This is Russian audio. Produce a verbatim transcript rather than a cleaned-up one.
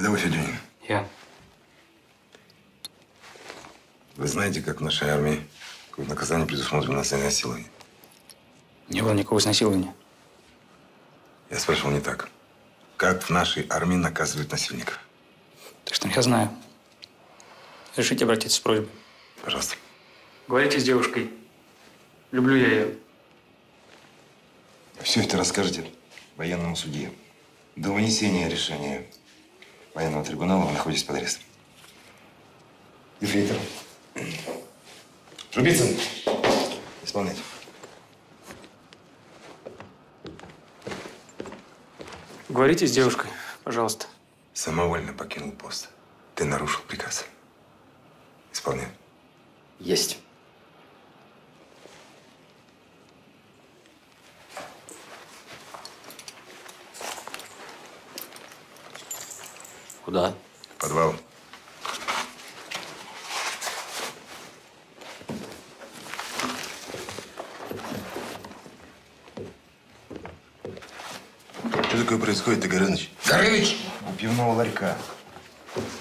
Рядовой Федюнин. Я. Вы знаете, как в нашей армии какое наказание предусмотрено насильное изнасилование? Не было никакого изнасилования. Я спрашивал не так. Как в нашей армии наказывают насильников? Так что я знаю. Решите обратиться с просьбой. Пожалуйста. Говорите с девушкой. Люблю я ее. Все это расскажете военному судье. До вынесения решения военного трибунала вы находитесь под арестом. Ефрейтор. Трубицын. Исполнять. Говорите с девушкой, пожалуйста. Самовольно покинул пост. Ты нарушил приказ. Исполняй. Есть. Куда? В подвал. Что такое происходит, Горыныч? Горыныч! У пивного ларька.